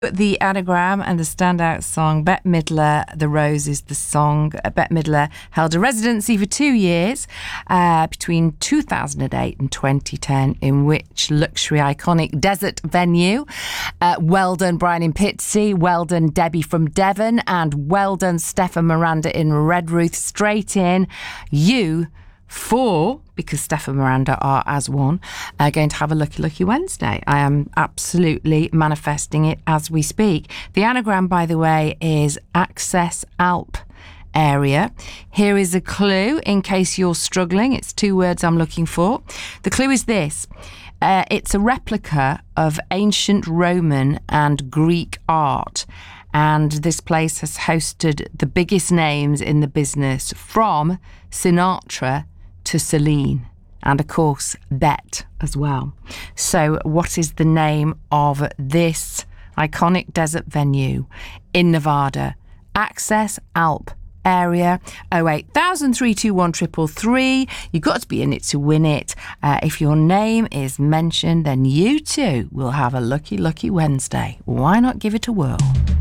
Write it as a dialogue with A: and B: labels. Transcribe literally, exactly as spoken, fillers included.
A: The anagram and the standout song, Bette Midler, The Rose is the song. Bette Midler held a residency for two years uh, between two thousand eight and twenty ten, in which luxury iconic desert venue. Uh, well done, Brian in Pitsea. Well done, Debbie from Devon. And well done, Steph and Miranda in Redruth. Straight in. You four, because Steph and Miranda are as one, are going to have a Lucky Lucky Wednesday. I am absolutely manifesting it as we speak. The anagram, by the way, is Access Alp area. Here is a clue in case you're struggling. It's two words I'm looking for. The clue is this. Uh, it's a replica of ancient Roman and Greek art. And this place has hosted the biggest names in the business, from Sinatra to Celine, and of course Bette as well. So what is the name of this iconic desert venue in Nevada? Access Alp area. Oh eight thousand three two one triple three. You've got to be in it to win it. Uh, if your name is mentioned, then you too will have a Lucky Lucky Wednesday. Why not give it a whirl?